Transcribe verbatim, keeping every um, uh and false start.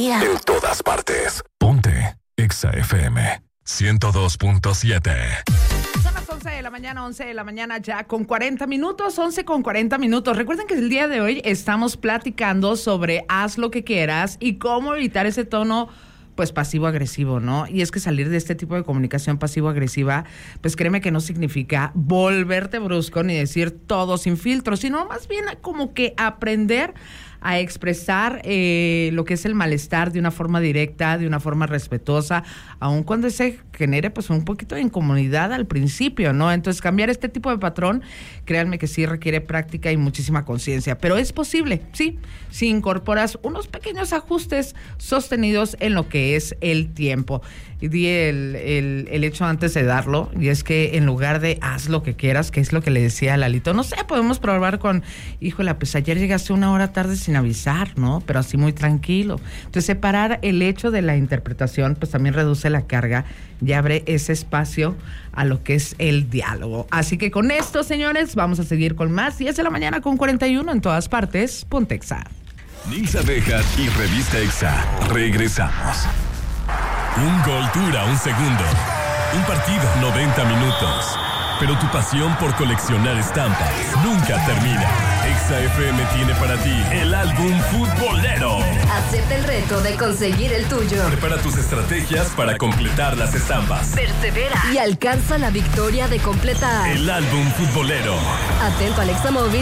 En todas partes. Ponte Exa F M ciento dos punto siete. Son las once de la mañana, once de la mañana ya con cuarenta minutos, once con cuarenta minutos. Recuerden que el día de hoy estamos platicando sobre haz lo que quieras y cómo evitar ese tono pues pasivo-agresivo, ¿no? Y es que salir de este tipo de comunicación pasivo-agresiva, pues créeme que no significa volverte brusco ni decir todo sin filtro, sino más bien como que aprender a expresar eh, lo que es el malestar de una forma directa, de una forma respetuosa, aun cuando se genere pues un poquito de incomodidad al principio, ¿no? Entonces cambiar este tipo de patrón, créanme que sí requiere práctica y muchísima conciencia, pero es posible, sí, si incorporas unos pequeños ajustes sostenidos en lo que es el tiempo. Y di el, el, el hecho antes de darlo, y es que en lugar de haz lo que quieras, que es lo que le decía a Lalito, no sé, podemos probar con, híjole, pues ayer llegaste una hora tarde sin avisar, ¿no? Pero así muy tranquilo. Entonces separar el hecho de la interpretación, pues también reduce la carga y abre ese espacio a lo que es el diálogo. Así que con esto, señores, vamos a seguir con más. diez de la mañana con cuarenta y uno en todas partes. Ponte Exa. Nilsa Bejar y Revista Exa. Regresamos. Un gol dura un segundo. Un partido, noventa minutos. Pero tu pasión por coleccionar estampas nunca termina. Exa F M tiene para ti el álbum futbolero. Acepta el reto de conseguir el tuyo. Prepara tus estrategias para completar las estampas. Persevera y alcanza la victoria de completar el álbum futbolero. Atento al Exa Móvil.